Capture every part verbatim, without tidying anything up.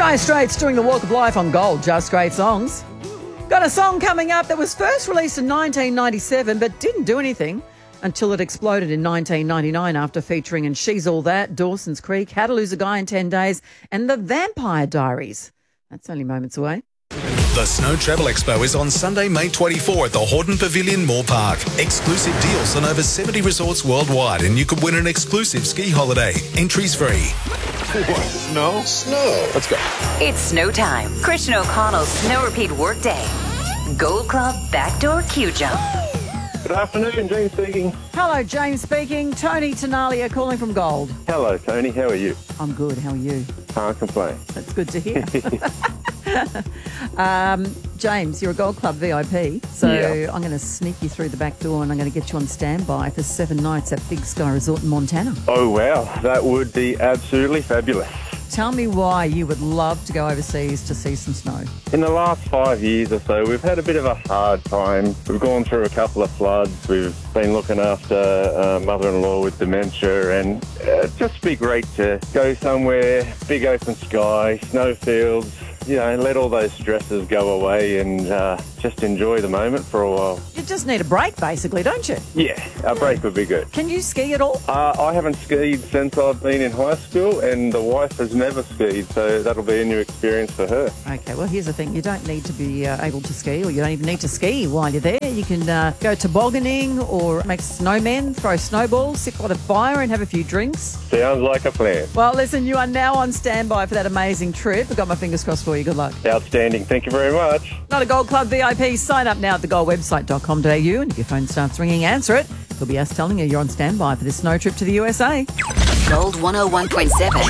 Dire Straits doing the Walk of Life on Gold. Just great songs. Got a song coming up that was first released in nineteen ninety-seven but didn't do anything until it exploded in nineteen ninety-nine after featuring And She's All That, Dawson's Creek, How to Lose a Guy in ten days and The Vampire Diaries. That's only moments away. The Snow Travel Expo is on Sunday, May twenty-fourth at the Horton Pavilion, Moore Park. Exclusive deals on over seventy resorts worldwide, and you could win an exclusive ski holiday. Entries free. What? Snow? Snow. Let's go. It's snow time. Christian O'Connell's Snow Repeat Workday. Gold Club Backdoor Q-Jump. Good afternoon, James speaking. Hello, James speaking. Tony Tenalia calling from Gold. Hello, Tony. How are you? I'm good. How are you? Can't complain. That's good to hear. um, James, you're a Gold Club V I P, so Yeah. I'm going to sneak you through the back door and I'm going to get you on standby for seven nights at Big Sky Resort in Montana. Oh, wow. That would be absolutely fabulous. Tell me why you would love to go overseas to see some snow. In the last five years or so, we've had a bit of a hard time. We've gone through a couple of floods. We've been looking after uh, mother-in-law with dementia, and uh, it'd just be great to go somewhere, big open sky, snowfields, you know, let all those stresses go away and uh, just enjoy the moment for a while. You just need a break, basically, don't you? Yeah, a break would be good. Can you ski at all? Uh, I haven't skied since I've been in high school, and the wife has never skied, so that'll be a new experience for her. Okay, well, here's the thing. You don't need to be uh, able to ski, or you don't even need to ski while you're there. You can uh, go tobogganing or make snowmen, throw snowballs, sit by the fire and have a few drinks. Sounds like a plan. Well, listen, you are now on standby for that amazing trip. I've got my fingers crossed for you. Good luck. Outstanding. Thank you very much. Not a Gold Club V I P. Sign up now at the gold website dot com dot a u, and if your phone starts ringing, answer it. It'll be us telling you you're on standby for this snow trip to the U S A. Gold one oh one point seven.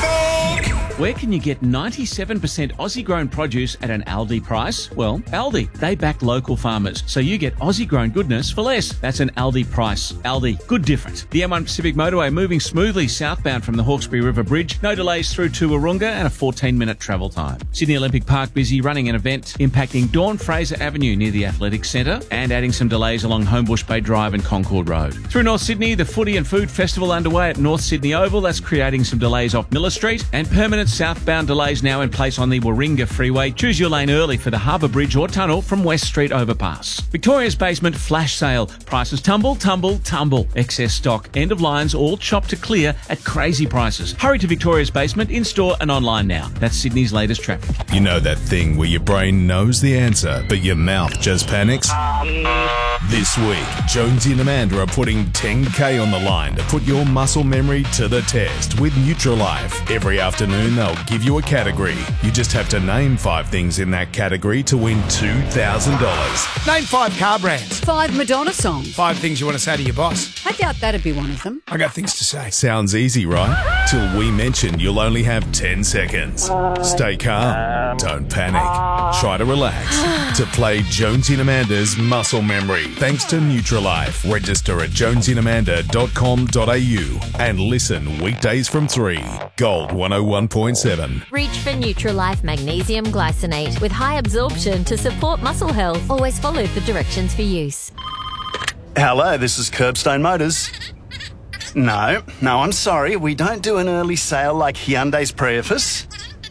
Where can you get ninety-seven percent Aussie-grown produce at an Aldi price? Well, Aldi. They back local farmers, so you get Aussie-grown goodness for less. That's an Aldi price. Aldi. Good different. The M one Pacific Motorway moving smoothly southbound from the Hawkesbury River Bridge. No delays through to Wahroonga and a fourteen-minute travel time. Sydney Olympic Park busy running an event impacting Dawn Fraser Avenue near the Athletics Centre and adding some delays along Homebush Bay Drive and Concord Road. Through North Sydney, the Footy and Food Festival underway at North Sydney Oval. That's creating some delays off Miller Street and permanent southbound delays now in place on the Warringah Freeway. Choose your lane early for the Harbour Bridge or tunnel from West Street Overpass. Victoria's Basement flash sale. Prices tumble, tumble, tumble. Excess stock, end of lines, all chopped to clear at crazy prices. Hurry to Victoria's Basement in store and online now. That's Sydney's latest traffic. You know that thing where your brain knows the answer, but your mouth just panics? This week, Jonesy and Amanda are putting ten K on the line to put your muscle memory to the test with Nutrilife. Every afternoon, they'll give you a category. You just have to name five things in that category to win two thousand dollars. Name five car brands. Five Madonna songs. Five things you want to say to your boss. I doubt that'd be one of them. I got things to say. Sounds easy, right? Till we mention you'll only have ten seconds. Stay calm. Don't panic. Try to relax. To play Jonesy and Amanda's Muscle Memory. Thanks to Nutrilife. Register at jonesy and amanda dot com dot a u and listen weekdays from three. Gold one oh one point seven. Reach for Nutrilife Magnesium Glycinate with high absorption to support muscle health. Always follow the directions for use. Hello, this is Curbstone Motors. No, no, I'm sorry. We don't do an early sale like Hyundai's Prius.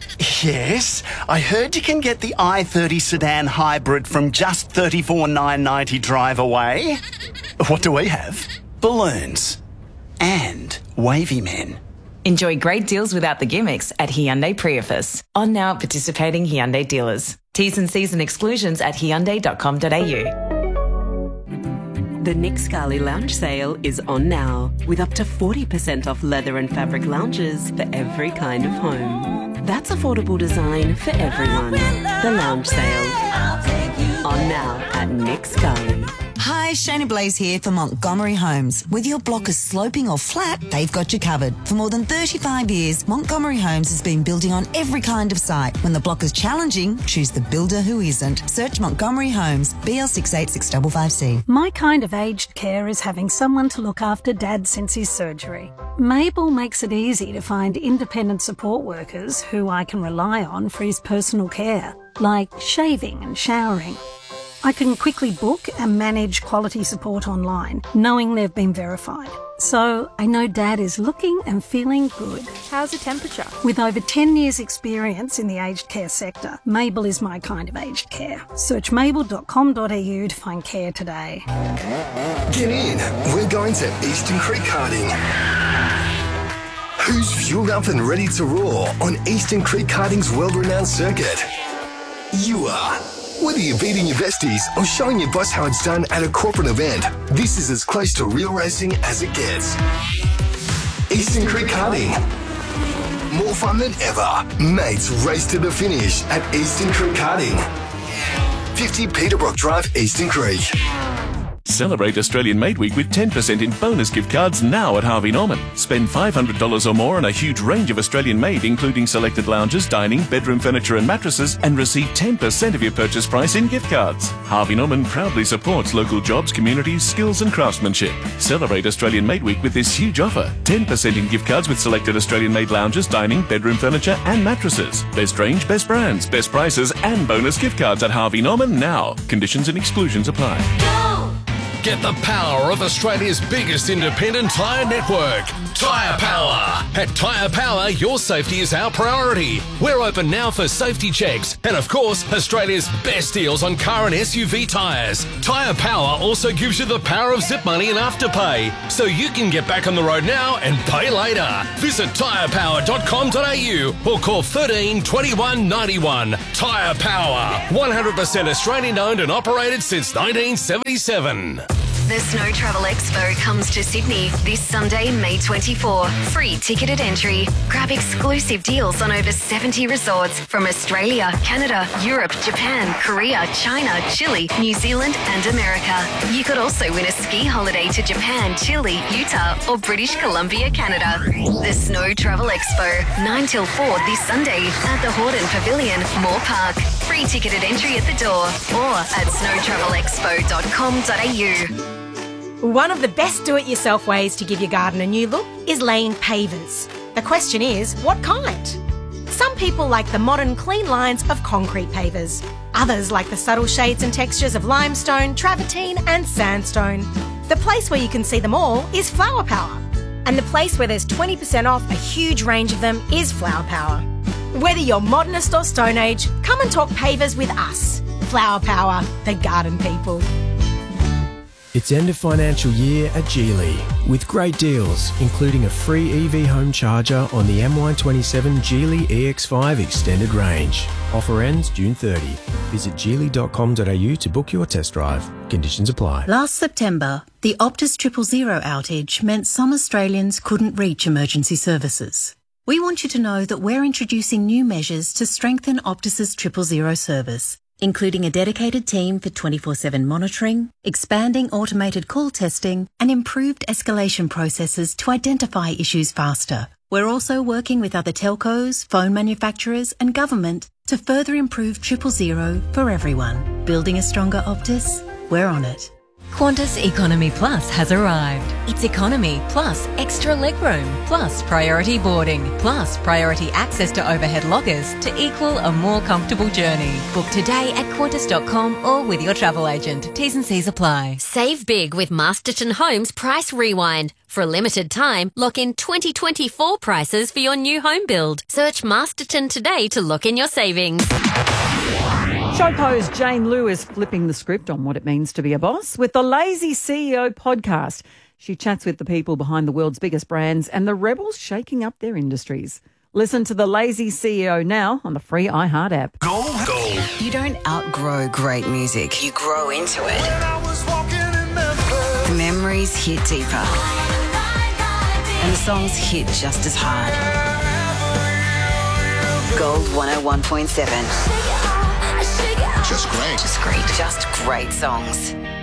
Yes, I heard you can get the i thirty sedan hybrid from just thirty-four thousand nine hundred ninety drive away. What do we have? Balloons. And wavy men. Enjoy great deals without the gimmicks at Hyundai Prius. On now at participating Hyundai dealers. T's and C's and exclusions at hyundai dot com dot a u. The Nick Scali Lounge Sale is on now, with up to forty percent off leather and fabric lounges for every kind of home. That's affordable design for everyone. The Lounge Sale. On now at Nick Scali. Hi, Shayna Blaze here for Montgomery Homes. Whether your block is sloping or flat, they've got you covered. For more than thirty-five years, Montgomery Homes has been building on every kind of site. When the block is challenging, choose the builder who isn't. Search Montgomery Homes, B L six eight six five five C. My kind of aged care is having someone to look after Dad since his surgery. Mabel makes it easy to find independent support workers who I can rely on for his personal care, like shaving and showering. I can quickly book and manage quality support online, knowing they've been verified. So I know Dad is looking and feeling good. How's the temperature? With over ten years experience in the aged care sector, Mabel is my kind of aged care. Search mabel dot com dot a u to find care today. Get in. We're going to Eastern Creek Karting. Who's fueled up and ready to roar on Eastern Creek Karting's world-renowned circuit? You are. Whether you're beating your besties or showing your boss how it's done at a corporate event, this is as close to real racing as it gets. Eastern Creek Karting. More fun than ever. Mates race to the finish at Eastern Creek Karting. fifty Peterbrook Drive, Eastern Creek. Celebrate Australian Made Week with ten percent in bonus gift cards now at Harvey Norman. Spend five hundred dollars or more on a huge range of Australian made, including selected lounges, dining, bedroom furniture and mattresses, and receive ten percent of your purchase price in gift cards. Harvey Norman proudly supports local jobs, communities, skills and craftsmanship. Celebrate Australian Made Week with this huge offer. ten percent in gift cards with selected Australian made lounges, dining, bedroom furniture and mattresses. Best range, best brands, best prices and bonus gift cards at Harvey Norman now. Conditions and exclusions apply. Get the power of Australia's biggest independent tyre network, Tyre Power. At Tyre Power, your safety is our priority. We're open now for safety checks and, of course, Australia's best deals on car and S U V tyres. Tyre Power also gives you the power of zip money and afterpay, so you can get back on the road now and pay later. Visit tyre power dot com dot a u or call thirteen twenty-one ninety-one. Tyre Power, one hundred percent Australian owned and operated since nineteen seventy-seven. The Snow Travel Expo comes to Sydney this Sunday, May twenty-fourth. Free ticketed entry. Grab exclusive deals on over seventy resorts from Australia, Canada, Europe, Japan, Korea, China, Chile, New Zealand and America. You could also win a ski holiday to Japan, Chile, Utah or British Columbia, Canada. The Snow Travel Expo, nine till four this Sunday at the Hordern Pavilion, Moore Park. Free ticketed entry at the door or at snow travel expo dot com dot a u. One of the best do-it-yourself ways to give your garden a new look is laying pavers. The question is, what kind? Some people like the modern clean lines of concrete pavers. Others like the subtle shades and textures of limestone, travertine and sandstone. The place where you can see them all is Flower Power. And the place where there's twenty percent off a huge range of them is Flower Power. Whether you're modernist or Stone Age, come and talk pavers with us. Flower Power, the garden people. It's end of financial year at Geely with great deals, including a free E V home charger on the M Y twenty-seven Geely E X five extended range. Offer ends June thirtieth. Visit geely dot com dot a u to book your test drive. Conditions apply. Last September, the Optus Triple Zero outage meant some Australians couldn't reach emergency services. We want you to know that we're introducing new measures to strengthen Optus's Triple Zero service, including a dedicated team for twenty-four seven monitoring, expanding automated call testing, and improved escalation processes to identify issues faster. We're also working with other telcos, phone manufacturers, and government to further improve Triple Zero for everyone. Building a stronger Optus? We're on it. Qantas Economy Plus has arrived. It's economy plus extra legroom plus priority boarding plus priority access to overhead lockers to equal a more comfortable journey. Book today at qantas dot com or with your travel agent. T's and C's apply. Save big with Masterton Homes Price Rewind. For a limited time, lock in twenty twenty-four prices for your new home build. Search Masterton today to lock in your savings. Showpo's Jane Liu is flipping the script on what it means to be a boss with the Lazy C E O podcast. She chats with the people behind the world's biggest brands and the rebels shaking up their industries. Listen to the Lazy C E O now on the free iHeart app. Gold. Gold. You don't outgrow great music. You grow into it. The memories hit deeper. And the songs hit just as hard. Gold one oh one point seven. Just great. Just great. Just great songs.